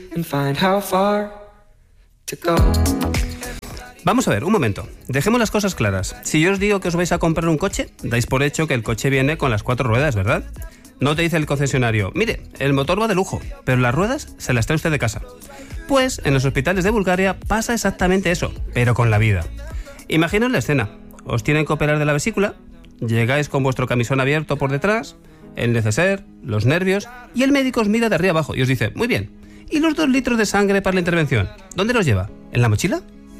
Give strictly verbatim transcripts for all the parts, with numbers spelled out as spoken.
and find how far to go. Vamos a ver, un momento. Dejemos las cosas claras. Si yo os digo que os vais a comprar un coche, dais por hecho que el coche viene con las cuatro ruedas, ¿verdad? No te dice el concesionario, mire, el motor va de lujo, pero las ruedas se las trae usted de casa. Pues en los hospitales de Bulgaria pasa exactamente eso, pero con la vida. Imaginaos la escena. Os tienen que operar de la vesícula, llegáis con vuestro camisón abierto por detrás, el neceser, los nervios, y el médico os mira de arriba abajo y os dice, muy bien, ¿y los dos litros de sangre para la intervención? ¿Dónde los lleva? ¿En la mochila?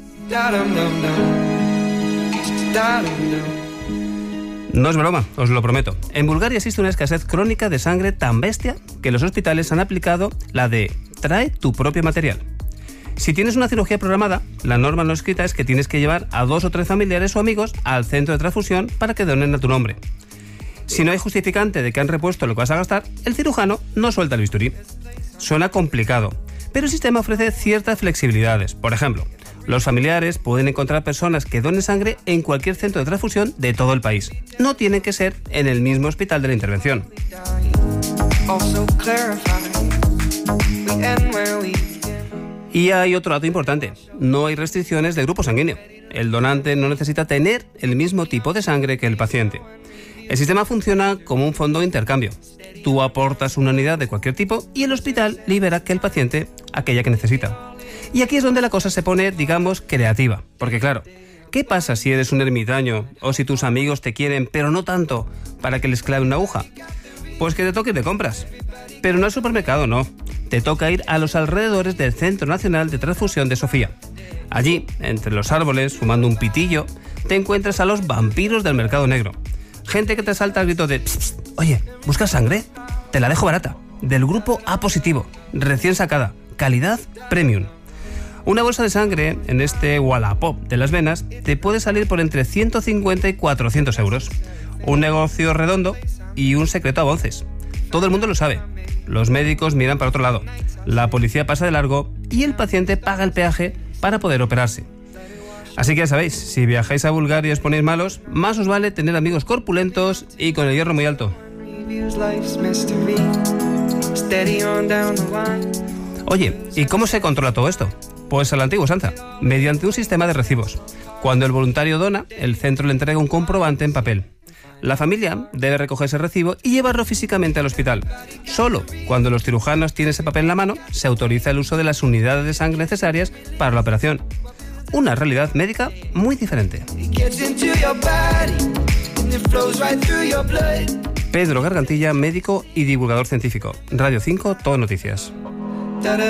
No es broma, os lo prometo. En Bulgaria existe una escasez crónica de sangre tan bestia que los hospitales han aplicado la de trae tu propio material. Si tienes una cirugía programada, la norma no escrita es que tienes que llevar a dos o tres familiares o amigos al centro de transfusión para que donen a tu nombre. Si no hay justificante de que han repuesto lo que vas a gastar, el cirujano no suelta el bisturí. Suena complicado, pero el sistema ofrece ciertas flexibilidades. Por ejemplo, los familiares pueden encontrar personas que donen sangre en cualquier centro de transfusión de todo el país. No tienen que ser en el mismo hospital de la intervención. Y hay otro dato importante. No hay restricciones de grupo sanguíneo. El donante no necesita tener el mismo tipo de sangre que el paciente. El sistema funciona como un fondo de intercambio. Tú aportas una unidad de cualquier tipo y el hospital libera que el paciente aquella que necesita. Y aquí es donde la cosa se pone, digamos, creativa. Porque claro, ¿qué pasa si eres un ermitaño o si tus amigos te quieren, pero no tanto, para que les clave una aguja? Pues que te toque y te compras. Pero no al supermercado, no. Te toca ir a los alrededores del Centro Nacional de Transfusión de Sofía. Allí, entre los árboles, fumando un pitillo, te encuentras a los vampiros del mercado negro. Gente que te salta al grito de pss, pss, oye, ¿buscas sangre? Te la dejo barata. Del grupo A positivo, recién sacada, calidad premium. Una bolsa de sangre en este Wallapop de las venas te puede salir por entre ciento cincuenta y cuatrocientos euros. Un negocio redondo y un secreto a voces. Todo el mundo lo sabe. Los médicos miran para otro lado. La policía pasa de largo y el paciente paga el peaje para poder operarse. Así que ya sabéis, si viajáis a Bulgaria y os ponéis malos, más os vale tener amigos corpulentos y con el hierro muy alto. Oye, ¿y cómo se controla todo esto? Pues a la antigua usanza, mediante un sistema de recibos. Cuando el voluntario dona, el centro le entrega un comprobante en papel. La familia debe recoger ese recibo y llevarlo físicamente al hospital. Solo cuando los cirujanos tienen ese papel en la mano, se autoriza el uso de las unidades de sangre necesarias para la operación. Una realidad médica muy diferente. Pedro Gargantilla, médico y divulgador científico. Radio cinco, Todo Noticias.